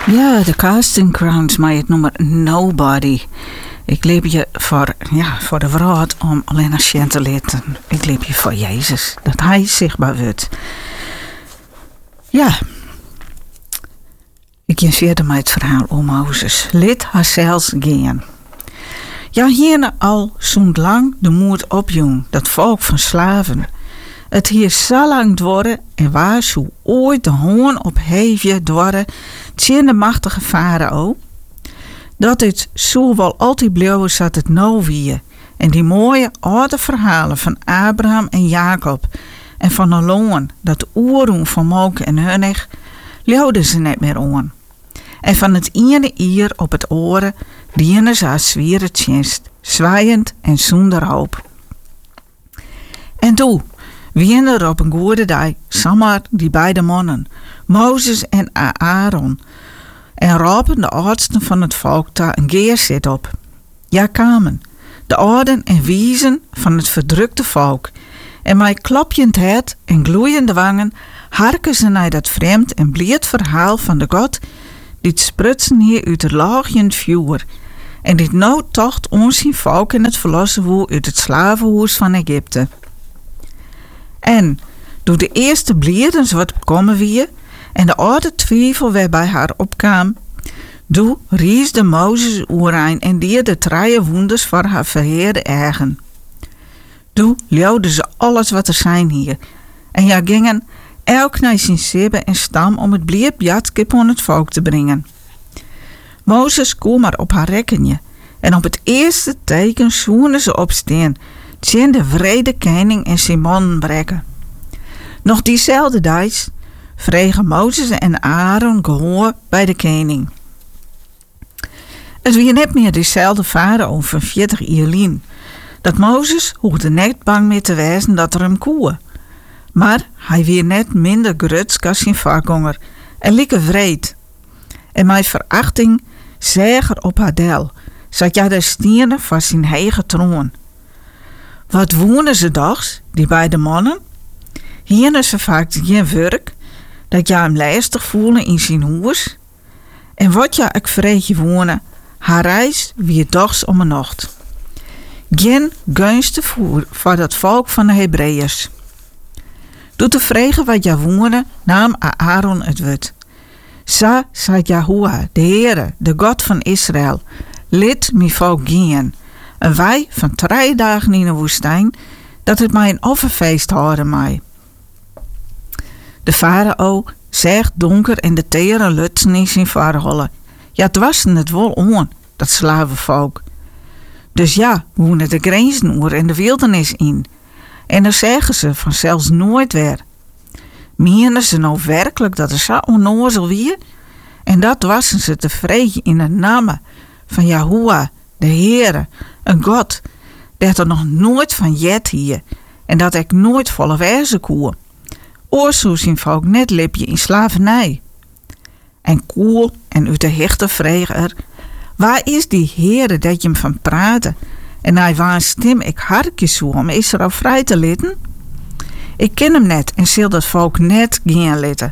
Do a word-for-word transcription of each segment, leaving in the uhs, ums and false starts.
Ja, de Casting Crowns, maar het nummer Nobody. Ik leef je voor, ja, voor de wereld om alleen als je te laten. Ik leef je voor Jezus, dat hij zichtbaar wordt. Ja, ik ga verder met het verhaal om Mozes. Lid haar zelfs gaan. Ja, hier al zo'n lang de moed opjong, dat volk van slaven. Het hier zo lang dwarren en waar zo ooit de hoorn op heefje dwarren, tjen de machtige farao, dat het zo wel altijd blijven zat het nou weer. En die mooie oude verhalen van Abraham en Jacob en van de loon, dat oerroem van Moke en Hunnig, leeuwden ze net meer aan. En van het ene ier op het oren dienen ze als zwieren tjenst, zwaaiend en zonder hoop. En toen wien er op een goede dag samen die beide mannen, Mozes en Aaron, en roepen de oudsten van het volk daar een geerzit op. Ja, kwamen de ouden en wiezen van het verdrukte volk, en met klopjend het en gloeiende wangen harken ze naar dat vreemd en blied verhaal van de God, dit sprutsen hier uit het laagjend vuur, en dit nou tocht ons zien volk in het verlossen woe uit het slavenhuis van Egypte. En door de eerste bliedens wat bekomen wie, en de oude twijfel waarbij haar opkwam, doe riesde Mozes oerein en die de treie wonders voor haar verheerde eigen. Doe leeuwde ze alles wat er zijn hier, en ja gingen elk naar zijn sibbe en stam om het blied bjatskip aan het volk te brengen. Mozes kwam maar op haar rekkenje, en op het eerste teken zoenen ze opsteen, tjen de vrede koning en Simon brekken. Nog diezelfde dag vregen Mozes en Aaron gehoor bij de koning. Het was niet meer dezelfde farao van veertig jaar dat Mozes hoefde net bang meer te wijzen dat er hem koe. Maar hij weer net minder grutsk als zijn voorganger en lieke vreed. En mijn verachting zeger op haar del, zat ja de stieren van zijn heilige troon. Wat woonden ze toch, die beide mannen? Hier ze vaak geen werk, dat ja hem lijstig voelen in zijn huis. En wat ja ik vreetje wonen, haar reis wie dochs om een nacht. Geen gunste voer voor dat volk van de Hebreeërs. Door te vregen wat ja wonen, nam Aaron het woord. Sa zei Yahuwah, de Heere, de God van Israël, lid mijn volk gaan. En wij van drie dagen in de woestijn, dat het mij een offerfeest houden mij. De farao zegt donker en de tere lutsen in zijn vaarhollen. Ja, het was het wel on, dat slavenvolk. Dus ja, wonen de grenzen oer en de wildernis in. En dan zeggen ze van zelfs nooit weer. Meenen ze nou werkelijk dat er zo onnozel wie? En dat wassen ze tevreden in de naam van Yahuwah, de Heere, een God, dat er nog nooit van jet hier en dat ik nooit volle wijze koe. Oorzoek zijn volk net lipje in slavernij. En koel en uit de hechte vreeg er, waar is die Heere dat je hem van praten? En hij waar een stem ik harkje zo om Israël vrij te litten? Ik ken hem net en zal dat volk net gaan litten.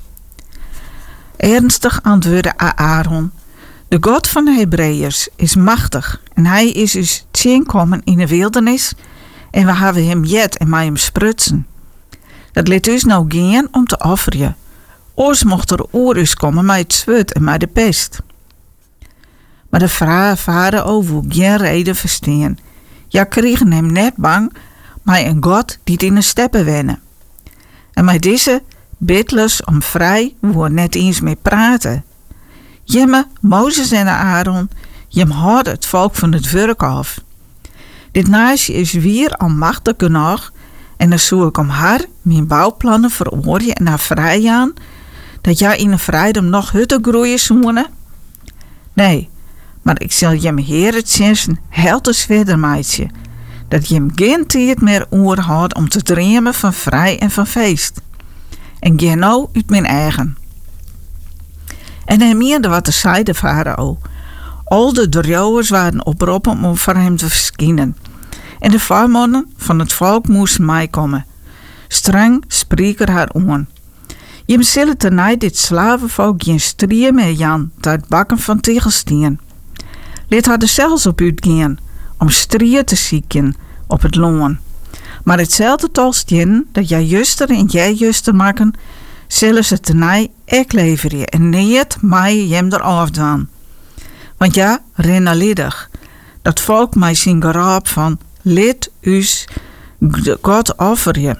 Ernstig antwoordde Aaron, de God van de Hebreeërs is machtig en hij is dus tjenkomen in de wildernis en we hebben hem jet en mij hem sprutsen. Dat liet dus nou gaan om te offeren. Oors mocht er oorus komen met het zwart en met de pest. Maar de vrouw vader over geen reden verstaan. Ja, kregen hem net bang, maar een God die in de steppen wennen. En met deze bidlers om vrij woord net eens mee praten. Jimme, Mozes en Aaron, jem houdt het volk van het werk af. Dit naasje is weer almachtig genoeg en dan zoek ik om haar mijn bouwplannen veroorje en haar vrij aan, dat jij in een vrijdom nog hutten groeien zoenen? Nee, maar ik zal jem heer het zinsen heel te verder meidje, dat jem geen tijd meer oorhoudt om te dromen van vrij en van feest. En geen nou uit mijn eigen. En hij meende wat de zei de farao. Al de droewers waren oproepen om voor hem te verschijnen. En de voormannen van het volk moesten meekomen. Streng spreek er haar aan. Je zullen tenij dit slavenvolk geen strie met Jan tot het bakken van tegelsteen. Let haar er zelfs op uitgaan om strieën te zieken op het loon. Maar hetzelfde tolstjen dat jij juster en jij juster maken, zullen ze tenij ek leveren en niet mij jem eraf doen. Want ja, renaliedig, dat volk mij zien geraap van, lid us God offer je.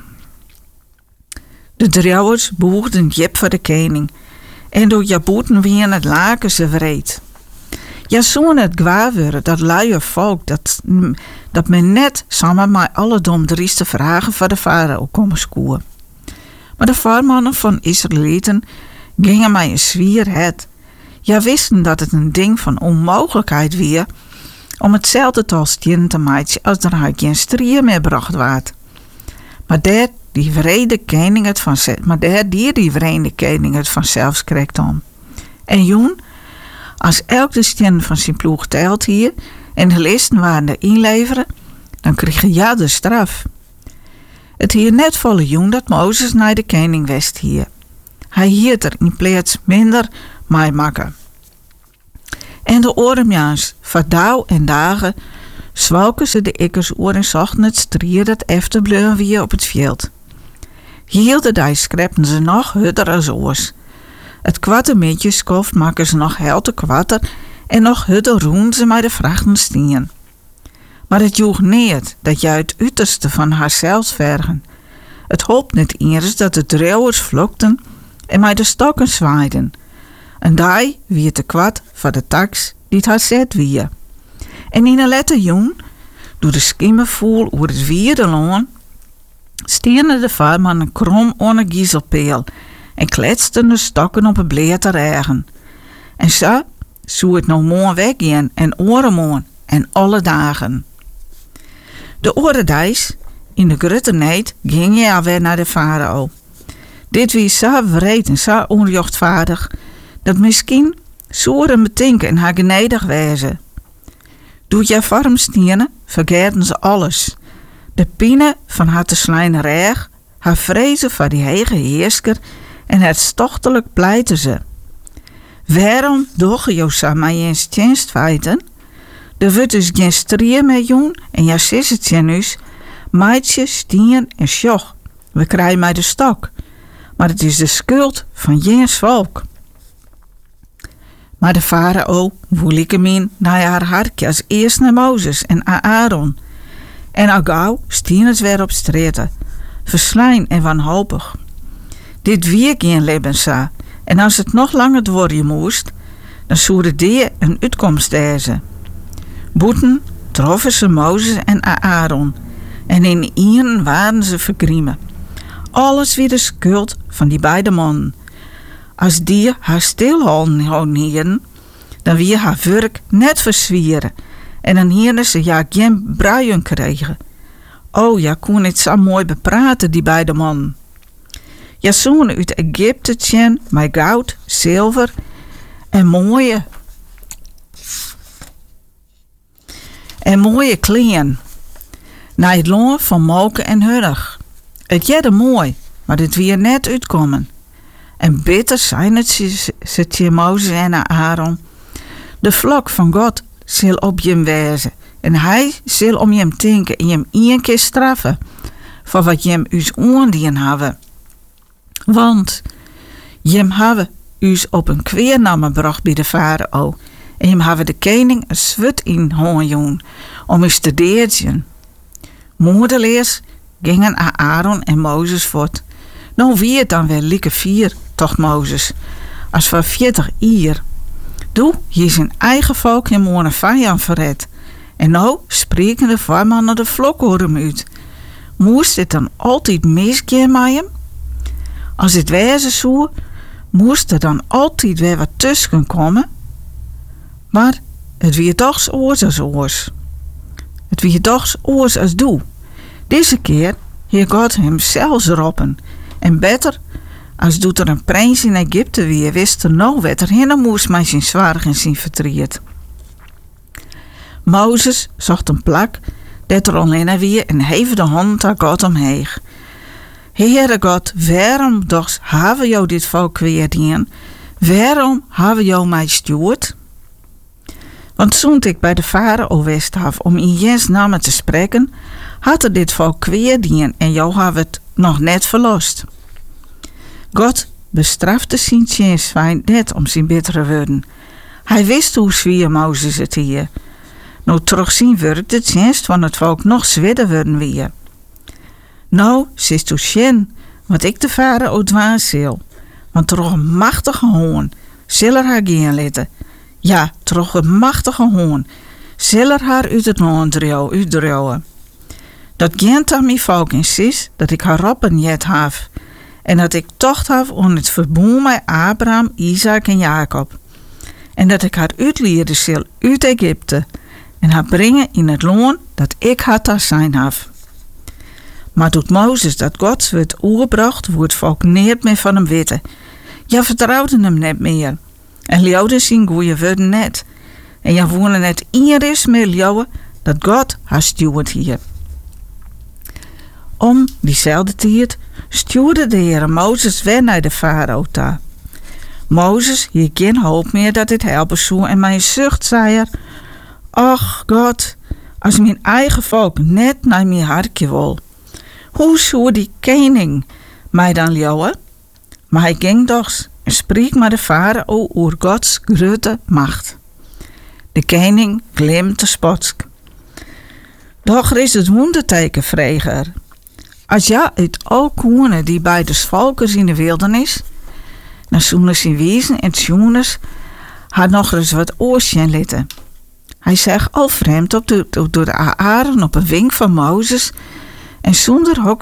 De trouwers boegden jep voor de koning, en door jaboeten wien het laken ze wreed. Ja, zo'n het gwaar worden, dat luie volk, dat, dat men net samen met alle domdrieste vragen voor de farao komen skoen. Maar de voormannen van Israëlieten gingen mij een zwier het. Ja, wisten dat het een ding van onmogelijkheid weer om hetzelfde tolstjen te maken als er haar geen strieën meer bracht waard. Maar daar die vrede koning het van maar daar die die vrede koning het vanzelfs krijgt om. En joen, als elk de stien van zijn ploeg telt hier en de listen waren er inleveren, dan kreeg je ja de straf. Het hier net volle joen dat Mozes naar de koning west hier. Hij hield er in plaats minder mij makken. En de ooremjaars, van dauw en dagen, zwalken ze de ikkers oor en zochten het strier dat efterbleun weer op het veld. Hielden die skreppen ze nog hudder als oors. Het kwattermeetje skoft maken ze nog helte kwatter en nog hudder roen ze met de vrachten stien. Maar het joeg niet dat jij het uiterste van haarzelfs vergen. Het hoopt niet eerst dat de drouwers vlokten en mij de stokken zwaaiden. En die wie te kwad voor de tax die het haar zet wie. En in een lette joen, door de skimmenvoel oer het vierde loon, stieren de vaarmannen krom onder giezelpeel en kletsten de stokken op een bleete regen. En zo zou het nog mooi weggaan en orenmoon en alle dagen. De oredijs in de grutte neet ging je alweer naar de farao. Dit wie zo wreed en zo onrechtvaardig, dat misschien zoeren betinken en haar genedig wezen. Doet jij vorm stienen, vergeten ze alles. De pine van haar te slijne reeg, haar vrezen voor die hege heersker en het stochtelijk pleiten ze. Waarom doge je zo maar eens tjenstfeiten? Er wordt dus geen strieën met joen en ja sissertje nus, meidje, stien en sjoch. We krijgen mij de stok. Maar het is de schuld van jeens volk. Maar de farao woelieke naar haar hartje als eerst naar Mozes en Aaron. En al gauw stien het weer op streten, verslijn en wanhopig. Dit wie geen lebensa, en als het nog langer worden moest, dan zouden die een uitkomst deze. Boeten troffen ze Mozes en Aaron, en in ieren waren ze vergriemen. Alles weer de schuld van die beide mannen. Als die haar stilhouden hielden, dan wie haar werk net verzwieren en dan hielden ze ja geen bruien kregen. Oh, ja kon het zo mooi bepraten, die beide mannen. Ja zonen uit Egypte tjen met goud, zilver en mooie en mooie kleren. Naar het loon van molken en hurrig. Het jette mooi, maar dit weer net uitkomen. En bitter zijn het, zegt Mozes en Aaron. De vlok van God zal op je wezen. En hij zal om je denken en je één keer straffen. Voor wat je hem us oordien hebben. Want je hebben us op een kweernamen bracht bij de farao. En je hebben de koning een zwut in hoorjoen om us te deertjen. Moedeleers gingen Aaron en Mozes voort. Nou wie het dan wel lieke vier, tocht Mozes, als voor veertig jaar. Doe, je zijn eigen volk hem onder een vijand verred. En nou spreken de voormannen de vlok over hem uit. Moest het dan altijd misgaan met hem? Als het wezen zou, moest er dan altijd weer wat tussen komen? Maar het wie toch oors als oors. Het wie toch oors als doe. Deze keer hier God hem zelfs roppen. En beter, als doet er een prins in Egypte weer, wist er nou wat er hinnen moest met zijn zwaar en zijn verdriet. Mozes zocht een plak, dat er alleen weer en heef de hand aan God omheen. Heere God, waarom toch hebben jou dit volk kweerdien? Waarom hebben jou mij stuurd? Want toen ik bij de farao wist had om in Jezus naam te spreken, had er dit volk kweerdien en jou had het nog net verlost. God bestrafte zijn tjenswijn net om zijn bittere woorden. Hij wist hoe zwier Mozes het hier. Nou terug zien werk de tjenst van het volk nog zwidder worden weer. Nou, zist u sjen, wat ik de farao dwaas zal. Want toch een machtige hoorn, zal er haar gaan letten. Ja, toch een machtige hoorn, zal er haar uit het land uitdrouwen. Dat gent aan mijn volk in sis, dat ik haar roppen jet heb. En dat ik tocht heb om het verbond met Abraham, Isaac en Jacob. En dat ik haar uitleiden zal uit Egypte. En haar brengen in het loon dat ik haar te zijn heb. Maar doet Mozes dat God werd oerbracht, wordt het volk niet meer van hem weten. Ja, vertrouwden hem net meer. En leeuwden zijn goeie woorden net. En ja, wonen net iris meer leeuwen dat God haar stuurt hier. Om diezelfde tijd stuurde de Heer Mozes weer naar de farao toe. Mozes hier geen hoop meer dat dit helpen zou en mijn zucht zei er: Och God, als mijn eigen volk net naar mijn hartje wil, hoe zou die koning mij dan leeuwen? Maar hij ging toch en spreek met de farao over Gods grote macht. De koning glimte spotsk. Doch is het wonderteken vreger. Als ja uit al koenen die bij de volkers in de wildernis, naar zoenen zijn wezen en tjoeners, had nog eens wat oorsjen litten. Hij zag al vreemd op de, door de aren op een wink van Mozes en zonder hok